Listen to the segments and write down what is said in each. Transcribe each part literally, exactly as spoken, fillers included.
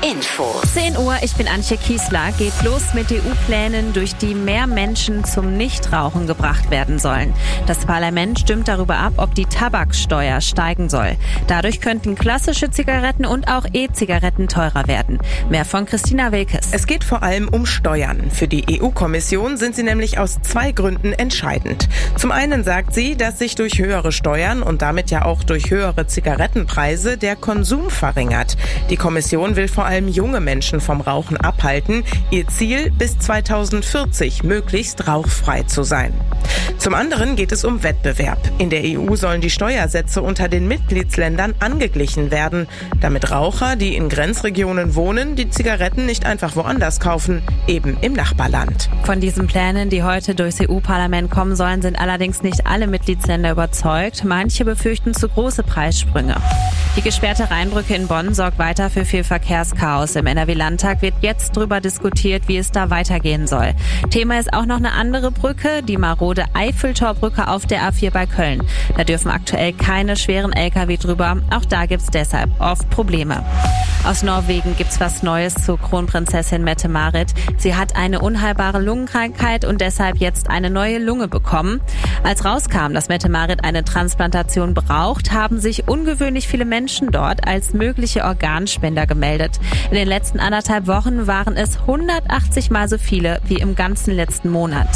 Info. zehn Uhr, ich bin Antje Kiesler. Geht los mit E U-Plänen, durch die mehr Menschen zum Nichtrauchen gebracht werden sollen. Das Parlament stimmt darüber ab, ob die Tabaksteuer steigen soll. Dadurch könnten klassische Zigaretten und auch E-Zigaretten teurer werden. Mehr von Christina Wilkes. Es geht vor allem um Steuern. Für die E U-Kommission sind sie nämlich aus zwei Gründen entscheidend. Zum einen sagt sie, dass sich durch höhere Steuern und damit ja auch durch höhere Zigarettenpreise der Konsum verringert. Die Kommission will vor allem junge Menschen vom Rauchen abhalten. Ihr Ziel, bis zweitausendvierzig möglichst rauchfrei zu sein. Zum anderen geht es um Wettbewerb. In der E U sollen die Steuersätze unter den Mitgliedsländern angeglichen werden, damit Raucher, die in Grenzregionen wohnen, die Zigaretten nicht einfach woanders kaufen, eben im Nachbarland. Von diesen Plänen, die heute durchs E U-Parlament kommen sollen, sind allerdings nicht alle Mitgliedsländer überzeugt. Manche befürchten zu große Preissprünge. Die gesperrte Rheinbrücke in Bonn sorgt weiter für viel Verkehrschaos. Im N R W-Landtag wird jetzt darüber diskutiert, wie es da weitergehen soll. Thema ist auch noch eine andere Brücke, die marode Eiffeltorbrücke auf der A vier bei Köln. Da dürfen aktuell keine schweren L K W drüber. Auch da gibt's deshalb oft Probleme. Aus Norwegen gibt's was Neues zu Kronprinzessin Mette-Marit. Sie hat eine unheilbare Lungenkrankheit und deshalb jetzt eine neue Lunge bekommen. Als rauskam, dass Mette-Marit eine Transplantation braucht, haben sich ungewöhnlich viele Menschen dort als mögliche Organspender gemeldet. In den letzten anderthalb Wochen waren es hundertachtzig Mal so viele wie im ganzen letzten Monat.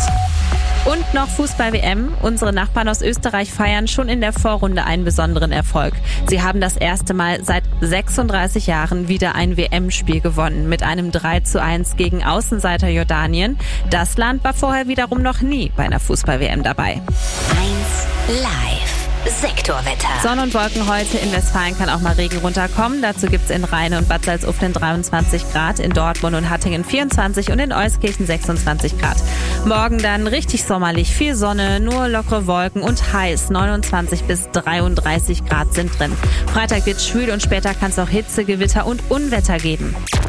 Und noch Fußball-W M. Unsere Nachbarn aus Österreich feiern schon in der Vorrunde einen besonderen Erfolg. Sie haben das erste Mal seit sechsunddreißig Jahren wieder ein W M-Spiel gewonnen mit einem drei zu eins gegen Außenseiter Jordanien. Das Land war vorher wiederum noch nie bei einer Fußball-W M dabei. eins live. Sektorwetter. Sonne und Wolken heute. In Westfalen kann auch mal Regen runterkommen. Dazu gibt's in Rheine und Bad Salzuflen dreiundzwanzig Grad, in Dortmund und Hattingen vierundzwanzig und in Euskirchen sechsundzwanzig Grad. Morgen dann richtig sommerlich, viel Sonne, nur lockere Wolken und heiß. neunundzwanzig bis dreiunddreißig Grad sind drin. Freitag wird schwül und später kann es auch Hitze, Gewitter und Unwetter geben.